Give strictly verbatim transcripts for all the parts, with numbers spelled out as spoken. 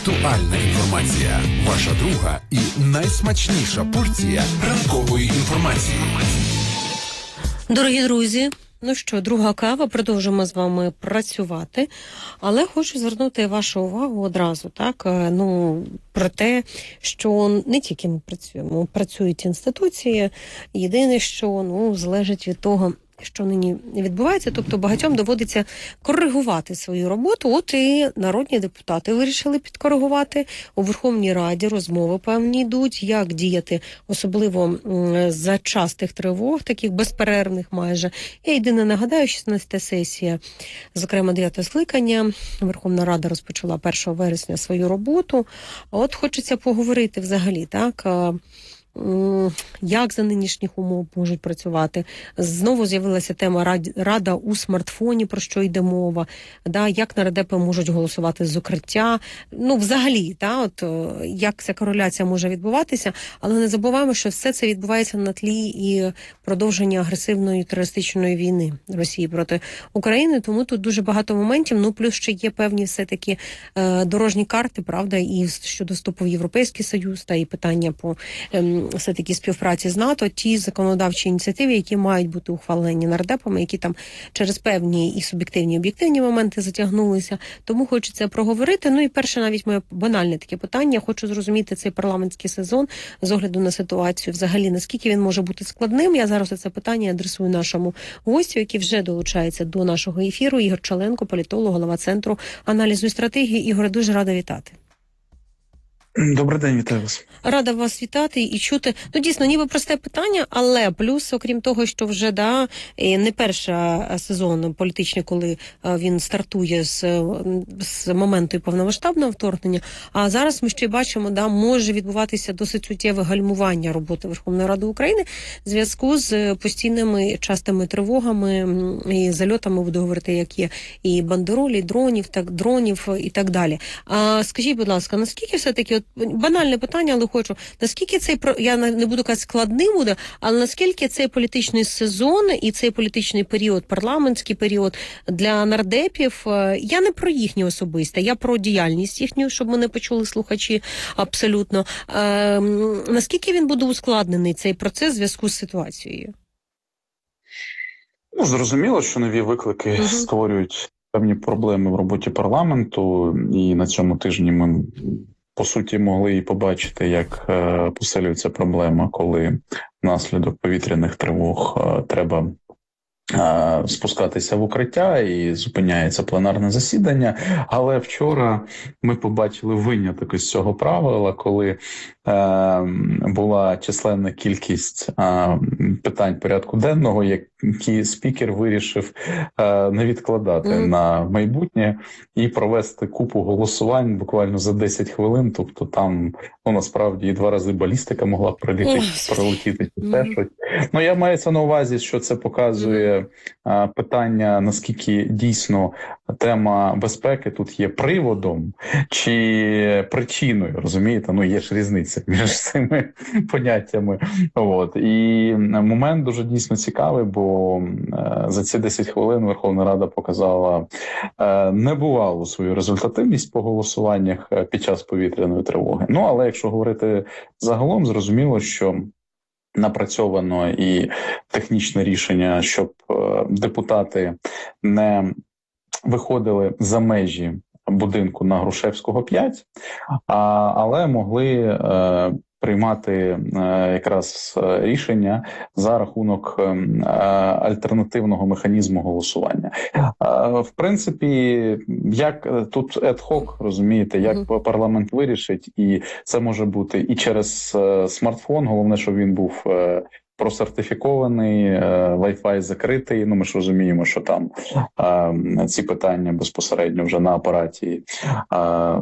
Актуальна інформація. Ваша друга і найсмачніша порція ранкової інформації. Дорогі друзі, ну що, друга кава, продовжимо з вами працювати, але хочу звернути вашу увагу одразу, так, ну, про те, що не тільки ми працюємо, працюють інституції, єдине, що, ну, залежить від того, що нині відбувається, тобто багатьом доводиться коригувати свою роботу. От і народні депутати вирішили підкоригувати. У Верховній Раді розмови певні йдуть, як діяти, особливо за частих тривог, таких безперервних майже. Я єдине нагадаю, шістнадцята сесія, зокрема дев'яте скликання, Верховна Рада розпочала першого вересня свою роботу. А от хочеться поговорити взагалі, так, як за нинішніх умов можуть працювати. Знову з'явилася тема «Рада у смартфоні», про що йде мова, да, як нардепи можуть голосувати з укриття. Ну, взагалі, та, от, як ця кореляція може відбуватися, але не забуваємо, що все це відбувається на тлі і продовження агресивної терористичної війни Росії проти України, тому тут дуже багато моментів, ну, плюс ще є певні все-таки е, дорожні карти, правда, і щодо вступу в Європейський Союз, та і питання по е, все-таки співпраці з НАТО, ті законодавчі ініціативи, які мають бути ухвалені нардепами, які там через певні і суб'єктивні, і об'єктивні моменти затягнулися. Тому хочеться проговорити. Ну і перше, навіть моє банальне таке питання. Хочу зрозуміти цей парламентський сезон з огляду на ситуацію. Взагалі, наскільки він може бути складним. Я зараз це питання адресую нашому гостю, який вже долучається до нашого ефіру. Ігор Чаленко, політолог, голова Центру аналізу і стратегії. Ігоре, дуже рада вітати. Добрий день, вітаю вас. Рада вас вітати і чути. Ну, дійсно, ніби просте питання, але плюс, окрім того, що вже, да, не перша сезон політичний, коли він стартує з, з моменту повномасштабного вторгнення, а зараз ми ще й бачимо, да, може відбуватися досить суттєве гальмування роботи Верховної Ради України в зв'язку з постійними частими тривогами і зальотами, буду говорити, як є, і бандеролі, і дронів, так, дронів і так далі. А скажіть, будь ласка, наскільки все-таки, от, банальне питання, але хочу, наскільки цей, я не буду казати складний буде, але наскільки цей політичний сезон і цей політичний період, парламентський період для нардепів, я не про їхнє особисте, я про діяльність їхню, щоб мене почули слухачі абсолютно. Е, наскільки він буде ускладнений, цей процес, в зв'язку з ситуацією? Ну, зрозуміло, що нові виклики угу. створюють певні проблеми в роботі парламенту, і на цьому тижні ми по суті, могли і побачити, як е, посилюється проблема, коли внаслідок повітряних тривог е, треба е, спускатися в укриття і зупиняється пленарне засідання. Але вчора ми побачили виняток із цього правила, коли е, була численна кількість е, питань порядку денного, які спікер вирішив е, не відкладати mm. на майбутнє і провести купу голосувань буквально за десять хвилин. Тобто там, ну, насправді, і два рази балістика могла прилетіти, mm. прилетіти чи те щось. Ну, я маю це на увазі, що це показує е, питання, наскільки дійсно тема безпеки тут є приводом чи причиною, розумієте? Ну, є ж різниця між цими поняттями. От. І момент дуже дійсно цікавий, бо е, за ці десять хвилин Верховна Рада показала е, небувалу свою результативність по голосуваннях під час повітряної тривоги. Ну, але якщо говорити загалом, зрозуміло, що напрацьовано і технічне рішення, щоб е, депутати не виходили за межі будинку на Грушевського п'ять, а, але могли е, приймати е, якраз рішення за рахунок е, альтернативного механізму голосування. Е, в принципі, як тут ad-hoc, розумієте, як mm-hmm. парламент вирішить, і це може бути і через е, смартфон, головне, щоб він був е, просертифікований, Wi-Fi закритий. Ну, ми ж розуміємо, що там е, ці питання безпосередньо вже на апараті. Е,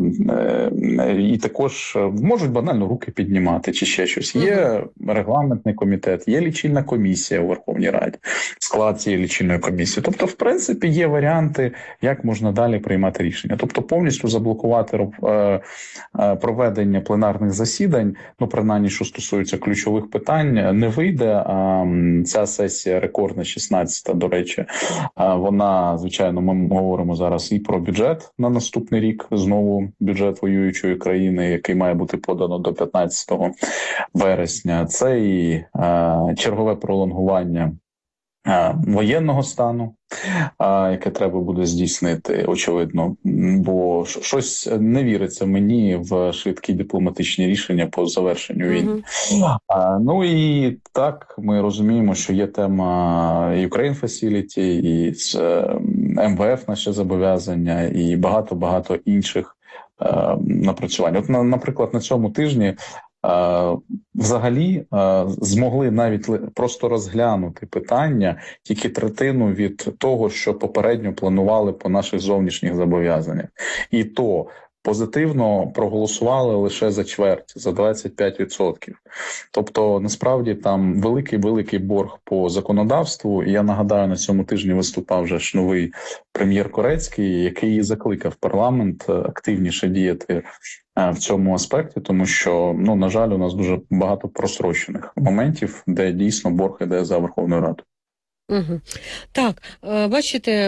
е, і також можуть банально руки піднімати чи ще щось. Є регламентний комітет, є лічильна комісія у Верховній Раді, склад цієї лічильної комісії. Тобто, в принципі, є варіанти, як можна далі приймати рішення. Тобто, повністю заблокувати е, е, проведення пленарних засідань, ну, принаймні, що стосується ключових питань, не вийде. буде. А ця сесія рекордна, шістнадцята, до речі, вона, звичайно, ми говоримо зараз і про бюджет на наступний рік, знову бюджет воюючої країни, який має бути подано до п'ятнадцятого вересня. Це і чергове пролонгування воєнного стану, яке треба буде здійснити, очевидно, бо щось не віриться мені в швидкі дипломатичні рішення по завершенню війни. Mm-hmm. Ну і так, ми розуміємо, що є тема Ukraine Facility, і ем ве еф наше зобов'язання, і багато-багато інших напрацювань. От, наприклад, на цьому тижні взагалі змогли навіть просто розглянути питання тільки третину від того, що попередньо планували по наших зовнішніх зобов'язаннях. І то позитивно проголосували лише за чверть, за двадцять п'ять відсотків. Тобто, насправді, там великий-великий борг по законодавству. І я нагадаю, на цьому тижні виступав вже ж новий прем'єр Корецький, який закликав парламент активніше діяти в цьому аспекті, тому що, ну, на жаль, у нас дуже багато просрочених моментів, де дійсно борг іде за Верховною Радою. Угу. Так, бачите,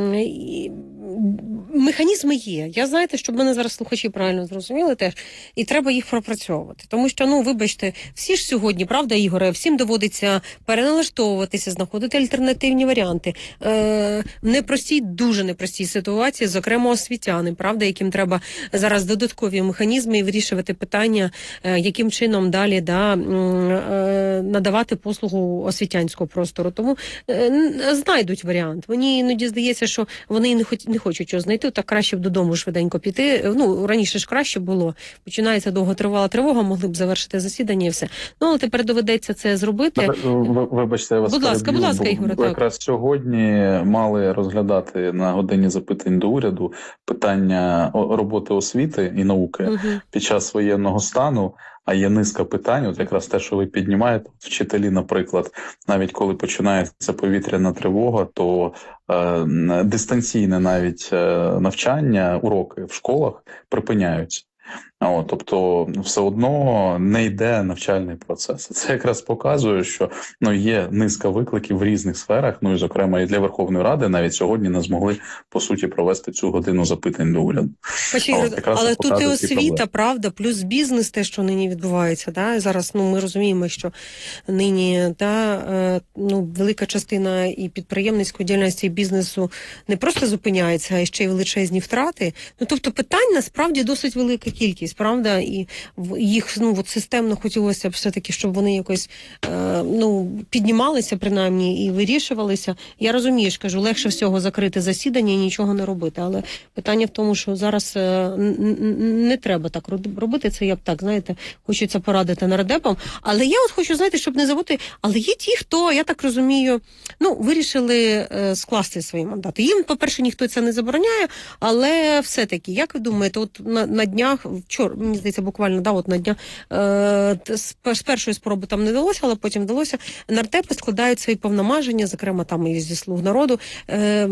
механізми є. Я, знаєте, щоб мене зараз слухачі правильно зрозуміли теж, і треба їх пропрацьовувати. Тому що, ну, вибачте, всі ж сьогодні, правда, Ігоре, всім доводиться переналаштовуватися, знаходити альтернативні варіанти. Е, непростій, дуже непростій ситуації, зокрема освітяни, правда, яким треба зараз додаткові механізми і вирішувати питання, е, яким чином далі да, е, надавати послугу освітянського простору. Тому знайдуть варіант. Мені іноді здається, що вони не, хоч, не хочуть чого знайти, так краще б додому швиденько піти. Ну, раніше ж краще було. Починається довготривала тривога, могли б завершити засідання і все. Ну, але тепер доведеться це зробити. Вибачте, я вас будь ласка, будь ласка, Ігоре, так. Якраз сьогодні мали розглядати на годині запитань до уряду питання роботи освіти і науки угу. під час воєнного стану. А є низка питань, от якраз те, що ви піднімаєте, вчителі, наприклад, навіть коли починається повітряна тривога, то е, дистанційне навіть е, навчання, уроки в школах припиняються. О, тобто все одно не йде навчальний процес. Це якраз показує, що ну, є низка викликів в різних сферах, ну і зокрема і для Верховної Ради навіть сьогодні не змогли, по суті, провести цю годину запитань до уряду. Почі, От, але тут і освіта, правда, плюс бізнес, те, що нині відбувається. Да? Зараз ну, ми розуміємо, що нині да, ну, велика частина і підприємницької діяльності, і бізнесу не просто зупиняється, а ще й величезні втрати. Ну, тобто питань насправді досить велика кількість. Правда, і їх ну от системно хотілося б все-таки, щоб вони якось е, ну піднімалися принаймні і вирішувалися. Я розумію, що кажу, легше всього закрити засідання і нічого не робити. Але питання в тому, що зараз е, не треба так робити. Це я б так, знаєте, хочеться порадити нардепам. Але я от хочу, знаєте, щоб не забути, але є ті, хто, я так розумію, ну вирішили е, скласти свої мандати. Їм, по-перше, ніхто це не забороняє, але все-таки, як ви думаєте, от на, на днях вчора, мені здається, буквально да, от на дня е, з першої спроби там не вдалося, але потім вдалося. Нардепи складають свої повноваження, зокрема там і зі «Слуг народу». Е,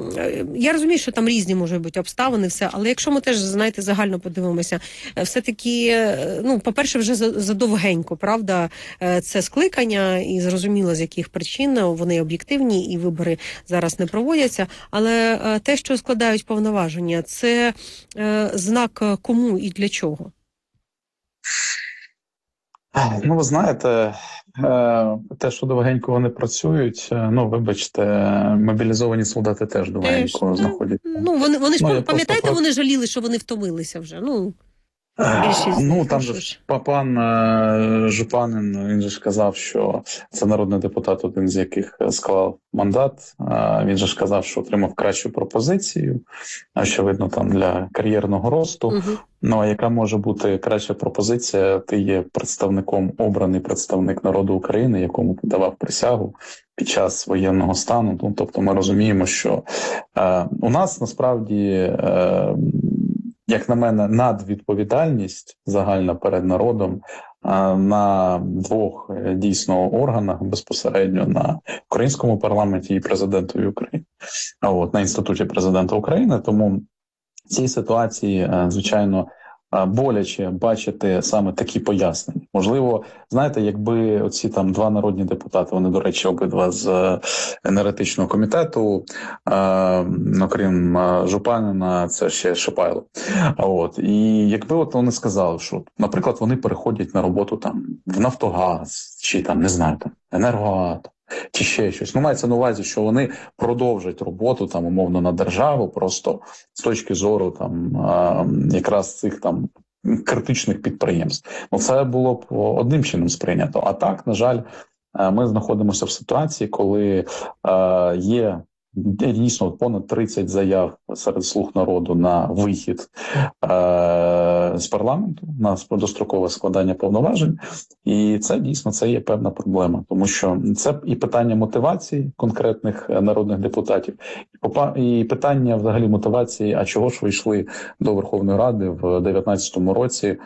я розумію, що там різні можуть бути обставини, все, але якщо ми теж, знаєте, загально подивимося, все-таки, ну, по-перше, вже задовгенько, правда, це скликання, і зрозуміло, з яких причин, вони об'єктивні, і вибори зараз не проводяться, але те, що складають повноваження, це знак кому і для чого? Ну, ви знаєте, те, що довгенько вони працюють, ну, вибачте, мобілізовані солдати теж довгенько знаходяться. Ну, вони, вони ж, ну, пам'ятаєте, просто... вони жаліли, що вони втомилися вже, ну... Більшість, ну, там же ж пан Жупанин, він же ж казав, що це народний депутат, один з яких склав мандат. Він же ж казав, що отримав кращу пропозицію, очевидно, там для кар'єрного росту. Uh-huh. Ну, а яка може бути краща пропозиція? Ти є представником, обраний представник народу України, якому ти давав присягу під час воєнного стану. Ну, тобто ми розуміємо, що е, у нас насправді... Е, як на мене, надвідповідальність загальна перед народом на двох дійсно органах, безпосередньо на українському парламенті і президентові України, а от на інституті президента України. Тому в цій ситуації, звичайно, боляче бачити саме такі пояснення. Можливо, знаєте, якби оці там два народні депутати, вони, до речі, обидва з енергетичного комітету, е, окрім Жупанина, це ще Шипайло. От. І якби от вони сказали, що, наприклад, вони переходять на роботу там в Нафтогаз, чи там, не знаю, там, Енергоатом, чи ще щось. Ну, мається на увазі, що вони продовжать роботу там умовно на державу, просто з точки зору там якраз цих там критичних підприємств. Ну, це було б одним чином сприйнято. А так, на жаль, ми знаходимося в ситуації, коли є дійсно понад тридцять заяв серед слуг народу на вихід е- з парламенту, на дострокове складання повноважень, і це дійсно це є певна проблема, тому що це і питання мотивації конкретних народних депутатів, і питання взагалі мотивації, а чого ж ви йшли до Верховної Ради в дев'ятнадцятому році,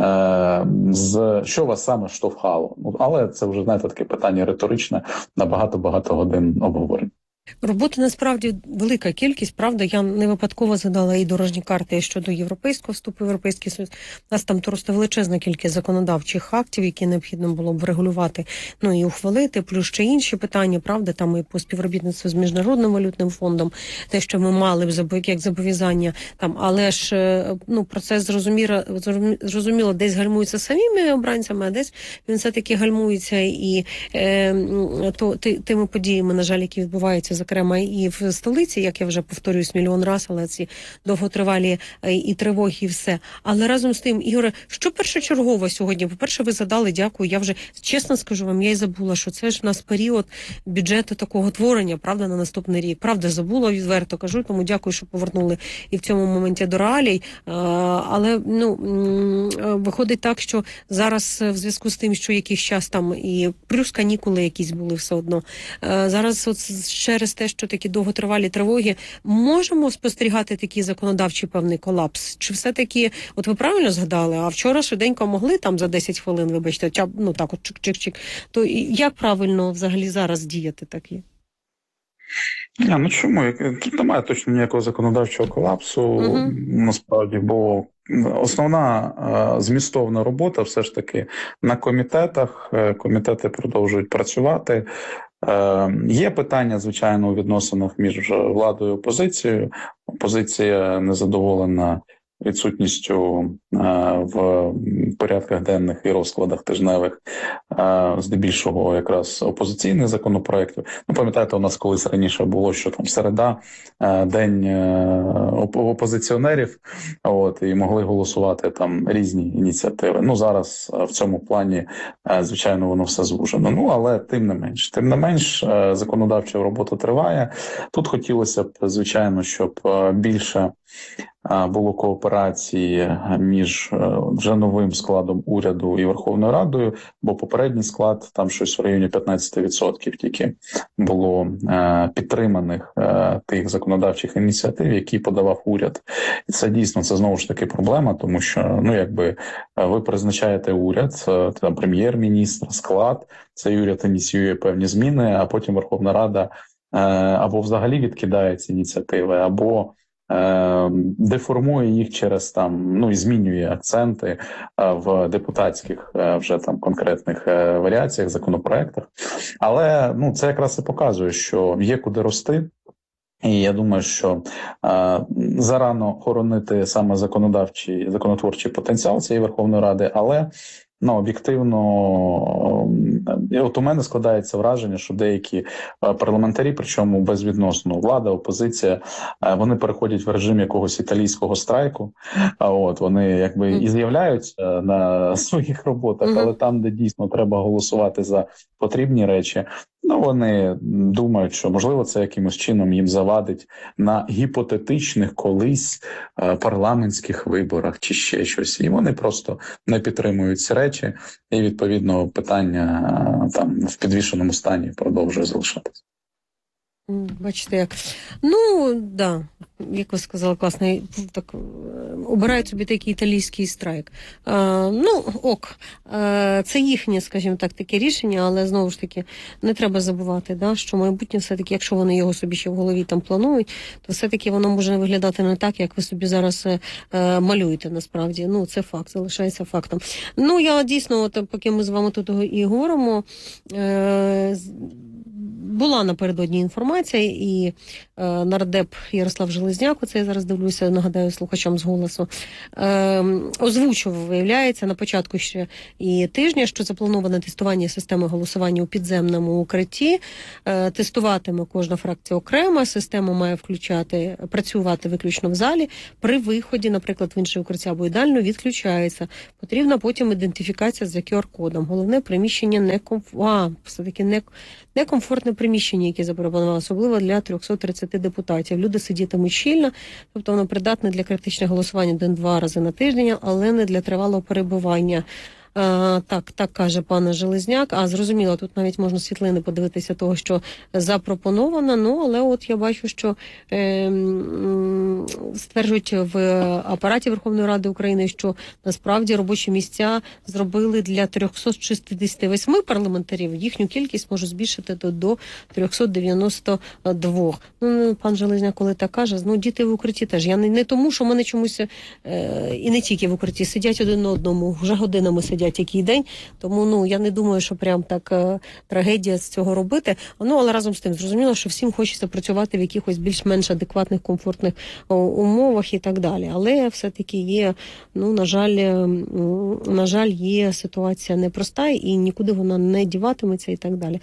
з що вас саме штовхало. Ну, але це вже, знаєте, таке питання риторичне на багато-багато годин обговорень. Роботи насправді велика кількість, правда, я не випадково згадала і дорожні карти щодо європейського вступу в Європейський Союз. У нас там просто величезна кількість законодавчих актів, які необхідно було б врегулювати, ну і ухвалити, плюс ще інші питання, правда, там і по співробітництву з Міжнародним валютним фондом, те, що ми мали б як зобов'язання, там, але ж ну, процес зрозуміло, зрозуміло, десь гальмується самими обранцями, а десь він все-таки гальмується і е, то, тими подіями, на жаль, які відбуваються зокрема і в столиці, як я вже повторююсь мільйон раз, але ці довготривалі і тривоги, і все. Але разом з тим, Ігоре, що першочергово сьогодні? По-перше, ви задали, дякую, я вже чесно скажу вам, я й забула, що це ж у нас період бюджету такого творення, правда, на наступний рік. Правда, забула, відверто кажу, тому дякую, що повернули і в цьому моменті до реалій. Але, ну, виходить так, що зараз в зв'язку з тим, що якийсь час там і плюс канікули якісь були все одно, зараз от через те, що такі довготривалі тривоги, можемо спостерігати такий законодавчий певний колапс? Чи все-таки, от ви правильно згадали, а вчора швиденько могли там за десять хвилин, вибачте, ча, ну так от чик-чик-чик, то як правильно взагалі зараз діяти такі? Не, ну чому? Тут немає точно ніякого законодавчого колапсу, угу. Насправді, бо основна змістовна робота все ж таки на комітетах, комітети продовжують працювати. Є питання, звичайно, у відносинах між владою і опозицією. Опозиція незадоволена відсутністю в порядках денних і розкладах тижневих здебільшого якраз опозиційних законопроєктів. Ну, пам'ятаєте, у нас колись раніше було, що там середа, день опозиціонерів, от, і могли голосувати там різні ініціативи. Ну, зараз в цьому плані, звичайно, воно все звужено. Ну, але тим не менш. Тим не менш, законодавча робота триває. Тут хотілося б, звичайно, щоб більше було кооперації між вже новим складом уряду і Верховною Радою, бо попередній склад, там щось в районі п'ятнадцять відсотків тільки було е, підтриманих е, тих законодавчих ініціатив, які подавав уряд. І це дійсно, це знову ж таки проблема, тому що, ну, якби ви призначаєте уряд, е, там прем'єр-міністр, склад, цей уряд ініціює певні зміни, а потім Верховна Рада е, або взагалі відкидає ці ініціативи, або деформує їх через там, ну і змінює акценти в депутатських вже там конкретних варіаціях, законопроектах. Але ну це якраз і показує, що є куди рости. І я думаю, що е, зарано хоронити саме законодавчий, законотворчий потенціал цієї Верховної Ради, але ну, об'єктивно, от у мене складається враження, що деякі парламентарі, причому безвідносно влада, опозиція, вони переходять в режим якогось італійського страйку. От вони якби і з'являються на своїх роботах, але там, де дійсно треба голосувати за потрібні речі, ну вони думають, що можливо це якимось чином їм завадить на гіпотетичних колись парламентських виборах чи ще щось. І вони просто не підтримують ці речі, і відповідно питання там в підвішеному стані продовжує залишатися. Бачите, як. Ну, да, як ви сказали, класно, так, обирають собі такий італійський страйк. А, ну, ок, а, це їхнє, скажімо так, таке рішення, але, знову ж таки, не треба забувати, да, що майбутнє все-таки, якщо вони його собі ще в голові там планують, то все-таки воно може виглядати не так, як ви собі зараз е, малюєте, насправді. Ну, це факт, залишається фактом. Ну, я дійсно, от, поки ми з вами тут і говоримо, е, була напередодні інформація, і е, нардеп Ярослав Железняк, оце я зараз дивлюся, нагадаю слухачам з голосу, е, озвучував, виявляється, на початку ще і тижня, що заплановане тестування системи голосування у підземному укритті. Е, тестуватиме кожна фракція окремо, система має включати, працювати виключно в залі. При виході, наприклад, в інше укриття або ідеально відключається. Потрібна потім ідентифікація за кю ар-кодом. Головне, приміщення не комф... а, все-таки не... некомфортне приміщення, яке запропонували, особливо для триста тридцять депутатів. Люди сидітимуть щільно, тобто воно придатне для критичного голосування один-два рази на тиждень, але не для тривалого перебування. А, так, так каже пан Железняк. А зрозуміло, тут навіть можна світлини подивитися того, що запропоновано. Ну, але от я бачу, що е, стверджують в апараті Верховної Ради України, що насправді робочі місця зробили для триста шістдесят вісім парламентарів. Їхню кількість можуть збільшити до, до триста дев'яносто два. Ну, пан Железняк, коли так каже, ну, діти в укритті теж. Я не, не тому, що мене чомусь е, і не тільки в укритті сидять один на одному, вже годинами сидять який день, тому ну я не думаю, що прям так е, трагедія з цього робити. Ну, але разом з тим зрозуміло, що всім хочеться працювати в якихось більш-менш адекватних, комфортних о, умовах і так далі. Але все-таки є, ну, на жаль, е, на жаль, є ситуація непроста і нікуди вона не діватиметься і так далі.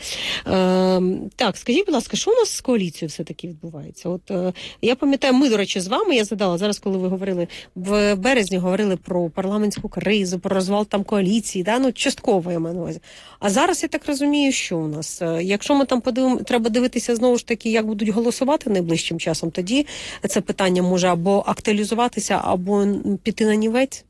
Е, так, скажіть, будь ласка, що у нас з коаліцією все-таки відбувається? От е, я пам'ятаю, ми, до речі, з вами, я задала, зараз, коли ви говорили, в березні говорили про парламентську кризу, про розвал там коаліції, да, ну, частково я маю на увазі. А зараз я так розумію, що у нас, якщо ми там подивимо, треба дивитися знову ж таки, як будуть голосувати найближчим часом, тоді це питання може або актуалізуватися, або піти на нівець.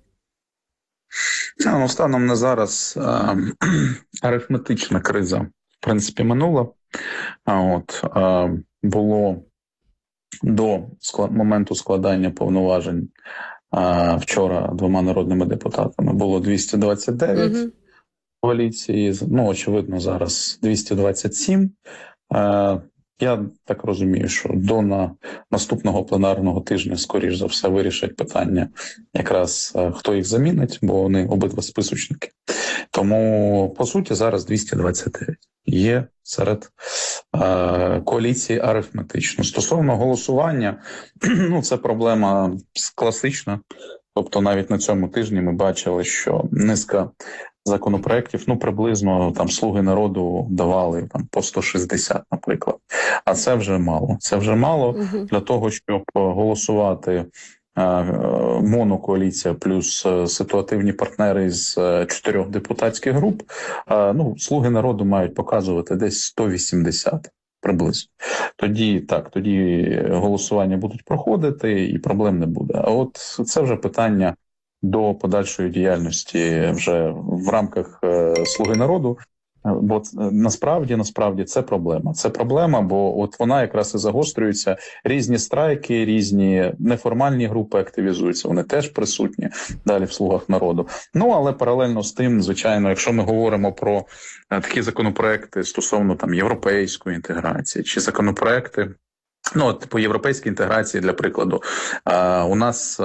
Ну, станом на зараз е, арифметична криза, в принципі, минула. А от е, було до склад, моменту складання повноважень е, вчора двома народними депутатами було двісті двадцять дев'ять угу. коаліції. Ну, очевидно, зараз двісті двадцять сім. Е, Я так розумію, що до на наступного пленарного тижня, скоріш за все, вирішать питання якраз хто їх замінить, бо вони обидва списочники. Тому, по суті, зараз двісті двадцять дев'ять є серед е, коаліції арифметично. Стосовно голосування, ну, це проблема класична. Тобто навіть на цьому тижні ми бачили, що низка законопроєктів, ну, приблизно там «Слуги народу» давали там по сто шістдесят, наприклад. А це вже мало. Це вже мало угу. для того, щоб голосувати е, монокоаліція плюс ситуативні партнери з чотирьох депутатських груп. Е, ну, «Слуги народу» мають показувати десь сто вісімдесят. Приблизно. Тоді так, тоді голосування будуть проходити і проблем не буде. А от це вже питання до подальшої діяльності вже в рамках е, «Слуги народу». Бо насправді, насправді це проблема. Це проблема, бо от вона якраз і загострюється. Різні страйки, різні неформальні групи активізуються, вони теж присутні далі в «Слугах народу». Ну, але паралельно з тим, звичайно, якщо ми говоримо про такі законопроекти стосовно там європейської інтеграції чи законопроекти, ну, от, по європейській інтеграції, для прикладу, у нас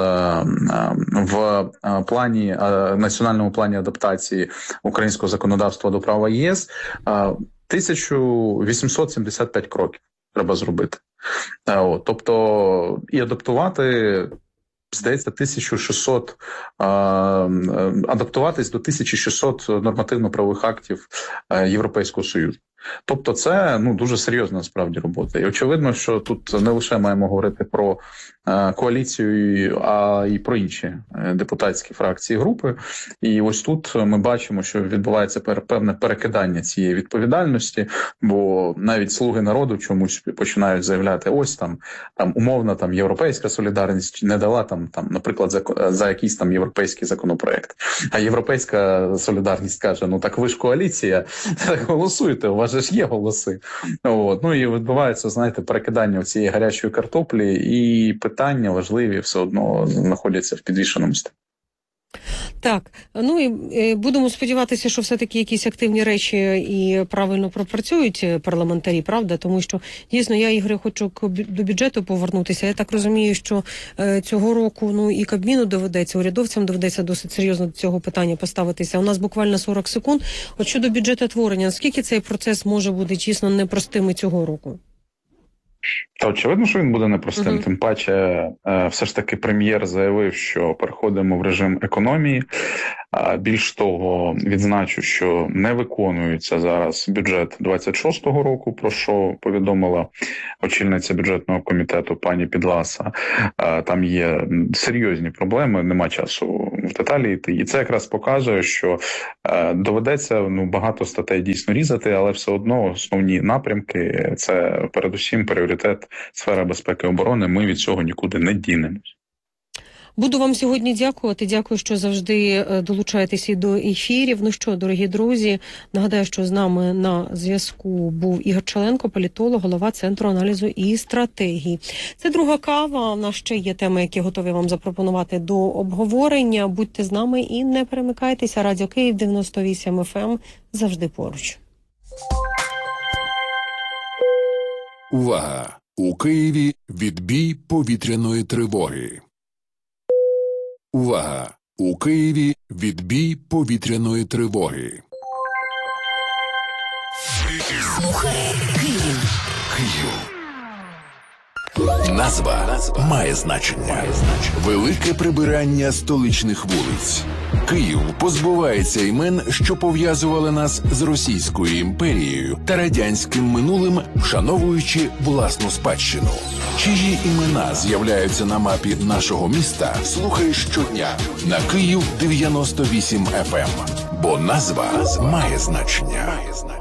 в плані, національному плані адаптації українського законодавства до права ЄС тисяча вісімсот сімдесят п'ять кроків треба зробити. Тобто, і адаптувати, здається, тисяча шістсот, адаптуватись до тисяча шістсот нормативно-правових актів Європейського Союзу. Тобто це, ну, дуже серйозна насправді робота. І очевидно, що тут не лише маємо говорити про е, коаліцію, а й про інші е, депутатські фракції, групи. І ось тут ми бачимо, що відбувається пер, певне перекидання цієї відповідальності, бо навіть «Слуги народу» чомусь починають заявляти, ось там, там умовно там «Європейська солідарність» не дала там, там наприклад, за, за якийсь там європейський законопроект. А «Європейська солідарність» каже, ну так ви ж коаліція, так голосуйте, у вас нас же ж є голоси. От. Ну і відбувається, знаєте, перекидання цієї гарячої картоплі, і питання важливі все одно знаходяться в підвішеному стані. Так, ну і будемо сподіватися, що все-таки якісь активні речі і правильно пропрацюють парламентарі, правда? Тому що, дійсно, я, Ігоря, хочу до бюджету повернутися. Я так розумію, що е, цього року, ну, і Кабміну доведеться, урядовцям доведеться досить серйозно до цього питання поставитися. У нас буквально сорок секунд. От щодо бюджетотворення, наскільки цей процес може бути, чесно, непростим і цього року? Та очевидно, що він буде непростим. Uh-huh. Тим паче, е, все ж таки прем'єр заявив, що переходимо в режим економії. А більш того, відзначу, що не виконується зараз бюджет двадцять шостого року, про що повідомила очільниця бюджетного комітету пані Підласа. А, там є серйозні проблеми, нема часу в деталі йти. І це якраз показує, що е, доведеться ну, багато статей дійсно різати, але все одно основні напрямки – це передусім пріоритет сфера безпеки і оборони. Ми від цього нікуди не дінемось. Буду вам сьогодні дякувати. Дякую, що завжди долучаєтеся до ефірів. Ну що, дорогі друзі, нагадаю, що з нами на зв'язку був Ігор Чаленко, політолог, голова Центру аналізу і стратегії. Це друга кава. У нас ще є теми, які готові вам запропонувати до обговорення. Будьте з нами і не перемикайтеся. Радіо Київ дев'яносто вісім еф ем завжди поруч. Увага! У Києві відбій повітряної тривоги. Увага! У Києві відбій повітряної тривоги. Слухай Київ. Київ. Назва, Назва має значення. Велике прибирання столичних вулиць. Київ позбувається імен, що пов'язували нас з Російською імперією та радянським минулим, вшановуючи власну спадщину. Чиї імена з'являються на мапі нашого міста, слухай щодня на Київ дев'яносто вісім еф ем. Бо назва має значення.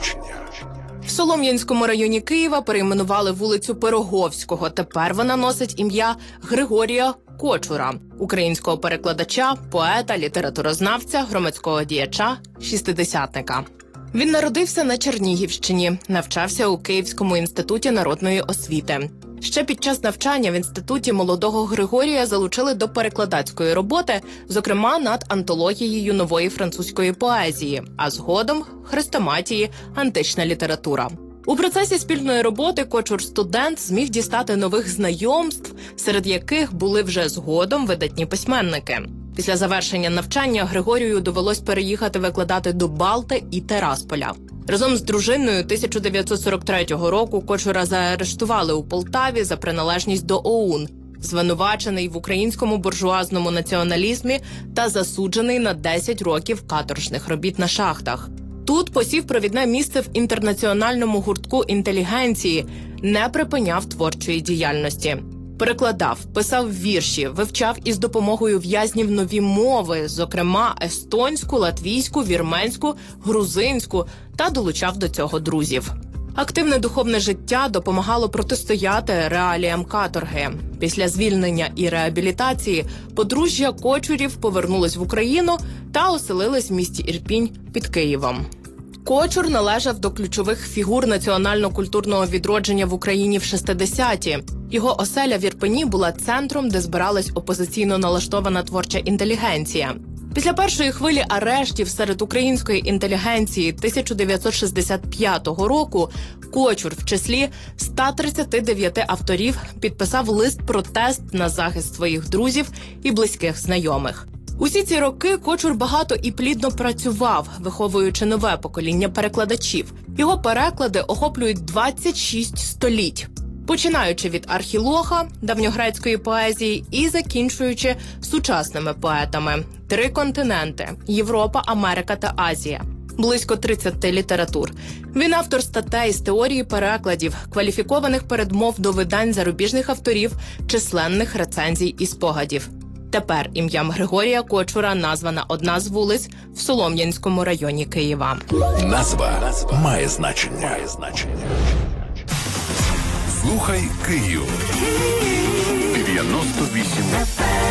В Солом'янському районі Києва перейменували вулицю Пироговського. Тепер вона носить ім'я Григорія Кочура, українського перекладача, поета, літературознавця, громадського діяча, шістдесятника. Він народився на Чернігівщині, навчався у Київському інституті народної освіти. Ще під час навчання в інституті молодого Григорія залучили до перекладацької роботи, зокрема над антологією нової французької поезії, а згодом – хрестоматії «Антична література». У процесі спільної роботи Кочур-студент зміг дістати нових знайомств, серед яких були вже згодом видатні письменники. Після завершення навчання Григорію довелось переїхати викладати до Балти і Терасполя. Разом з дружиною тисяча дев'ятсот сорок третього року Кочура заарештували у Полтаві за приналежність до ОУН, звинувачений в українському буржуазному націоналізмі та засуджений на десять років каторжних робіт на шахтах. Тут посів провідне місце в інтернаціональному гуртку інтелігенції, не припиняв творчої діяльності. Перекладав, писав вірші, вивчав із допомогою в'язнів нові мови, зокрема естонську, латвійську, вірменську, грузинську, та долучав до цього друзів. Активне духовне життя допомагало протистояти реаліям каторги. Після звільнення і реабілітації подружжя Кочурів повернулись в Україну та оселились в місті Ірпінь під Києвом. Кочур належав до ключових фігур національно-культурного відродження в Україні в шістдесяті. Його оселя в Ірпені була центром, де збиралась опозиційно налаштована творча інтелігенція. Після першої хвилі арештів серед української інтелігенції тисяча дев'ятсот шістдесят п'ятого року Кочур в числі ста тридцяти дев'яти авторів підписав лист-протест на захист своїх друзів і близьких знайомих. Усі ці роки Кочур багато і плідно працював, виховуючи нове покоління перекладачів. Його переклади охоплюють двадцять шість століть. Починаючи від архілоха, давньогрецької поезії, і закінчуючи сучасними поетами. Три континенти – Європа, Америка та Азія. Близько тридцяти літератур. Він автор статей з теорії перекладів, кваліфікованих передмов до видань зарубіжних авторів, численних рецензій і спогадів. Тепер ім'ям Григорія Кочура названа одна з вулиць в Солом'янському районі Києва. Назва, Назва має значення. Має значення. Слухай Київ. дев'яносто вісім